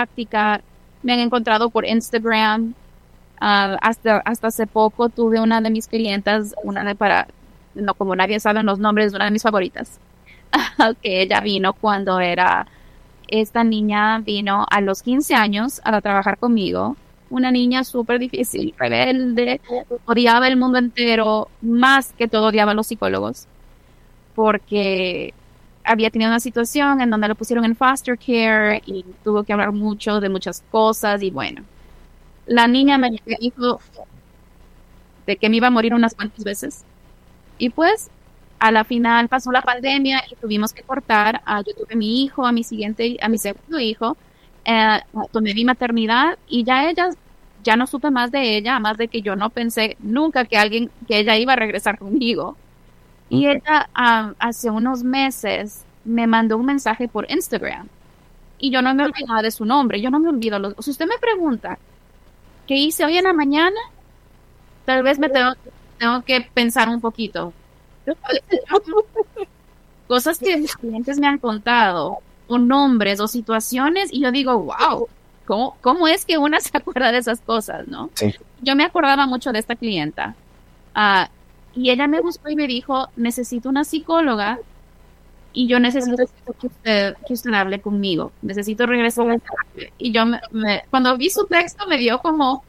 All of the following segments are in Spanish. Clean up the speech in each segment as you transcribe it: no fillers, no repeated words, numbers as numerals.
práctica. Me han encontrado por Instagram. Hasta hace poco tuve una de mis clientas, no, como nadie sabe los nombres, una de mis favoritas, que ella vino esta niña vino a los 15 años a trabajar conmigo. Una niña súper difícil, rebelde, odiaba el mundo entero, más que todo odiaba a los psicólogos, porque había tenido una situación en donde lo pusieron en foster care y tuvo que hablar mucho de muchas cosas y bueno. La niña me dijo de que me iba a morir unas cuantas veces. Y pues, a la final pasó la pandemia y tuvimos que cortar. Yo tuve mi hijo, a mi segundo hijo. Tomé mi maternidad y ya no supe más de ella, más de que yo no pensé nunca que ella iba a regresar conmigo. Y ella, hace unos meses, me mandó un mensaje por Instagram. Y yo no me olvidaba de su nombre. Yo no me olvido. Si usted me pregunta ¿qué hice hoy en la mañana? Tal vez tengo que pensar un poquito. Cosas que mis clientes me han contado, o nombres, o situaciones, y yo digo, wow, ¿cómo es que una se acuerda de esas cosas, no? Sí. Yo me acordaba mucho de esta clienta, y ella me buscó y me dijo, necesito una psicóloga, y yo necesito que usted hable conmigo. Necesito regresar. Y yo cuando vi su texto me dio como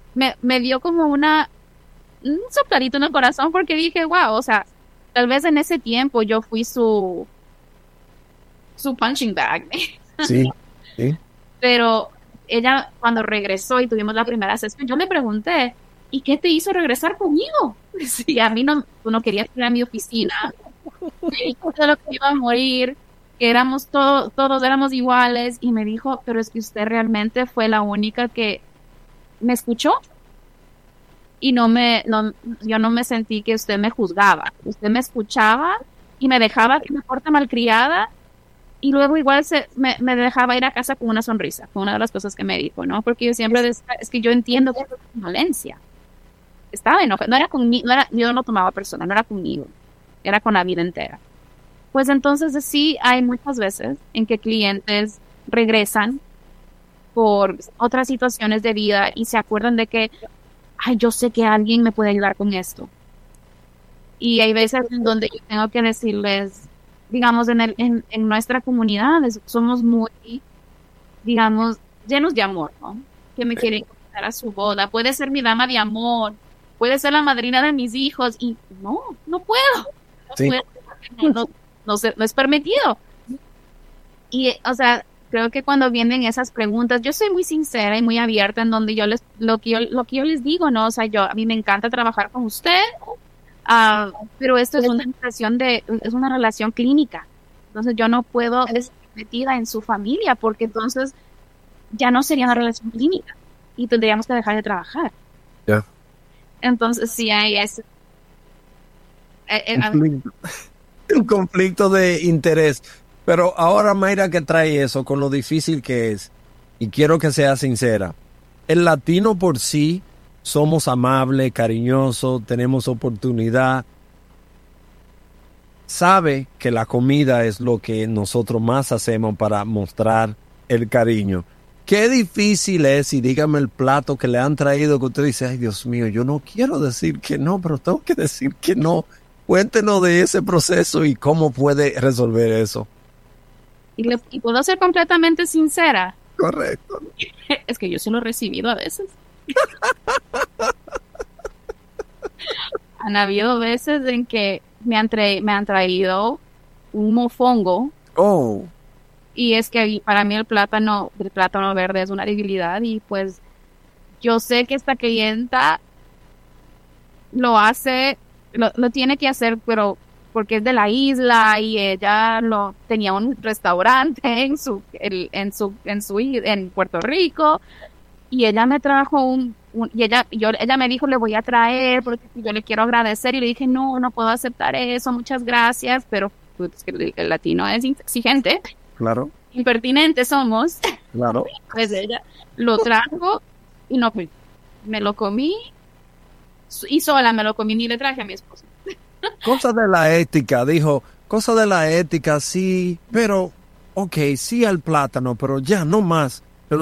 un sopladito en el corazón porque dije, wow, o sea, tal vez en ese tiempo yo fui su punching bag. Sí, sí. Pero ella cuando regresó y tuvimos la primera sesión, yo le pregunté, ¿y qué te hizo regresar conmigo? Si a mí tú no querías ir a mi oficina. Y de lo que iba a morir, que todos éramos iguales, y me dijo, pero es que usted realmente fue la única que me escuchó y yo no me sentí que usted me juzgaba, usted me escuchaba y me dejaba que me porta malcriada y luego igual me dejaba ir a casa con una sonrisa, fue una de las cosas que me dijo, ¿no? Porque yo siempre decía, es que yo entiendo que es violencia, estaba enojada, no era conmigo, yo no tomaba personal, no era conmigo, era con la vida entera. Pues entonces sí, hay muchas veces en que clientes regresan por otras situaciones de vida y se acuerdan de que, ay, yo sé que alguien me puede ayudar con esto. Y hay veces en donde yo tengo que decirles, digamos, en nuestra comunidad somos muy, digamos, llenos de amor, ¿no? Que me quieren invitar a su boda, puede ser mi dama de amor, puede ser la madrina de mis hijos y no puedo. Sí. No es permitido. Y, o sea, creo que cuando vienen esas preguntas, yo soy muy sincera y muy abierta en donde lo que yo les digo, ¿no? O sea, a mí me encanta trabajar con usted, pero esto es es una relación clínica. Entonces yo no puedo estar metida en su familia porque entonces ya no sería una relación clínica y tendríamos que dejar de trabajar. Ya. Entonces sí hay ese... un conflicto de interés. Pero ahora, Mayra, que trae eso con lo difícil que es, y quiero que sea sincera, el latino por sí somos amables, cariñosos, tenemos oportunidad, sabe que la comida es lo que nosotros más hacemos para mostrar el cariño. Qué difícil es, y dígame el plato que le han traído que usted dice, ay Dios mío, yo no quiero decir que no, pero tengo que decir que no. Cuéntenos de ese proceso y cómo puede resolver eso. Y puedo ser completamente sincera. Correcto. Es que yo sí lo he recibido a veces. Han habido veces en que me han traído un mofongo. Oh. Y es que para mí el plátano verde es una debilidad y pues yo sé que esta clienta lo hace, lo tiene que hacer, pero porque es de la isla y ella tenía un restaurante en Puerto Rico y ella me trajo ella me dijo, le voy a traer porque yo le quiero agradecer y le dije, no puedo aceptar eso, muchas gracias, pero pues, el latino es exigente. Claro. Impertinentes somos. Claro. Pues ella lo trajo y no, pues, me lo comí y sola me lo comí, ni le traje a mi esposo. Cosa de la ética, dijo, cosa de la ética, sí, pero, ok, sí al plátano, pero ya no más.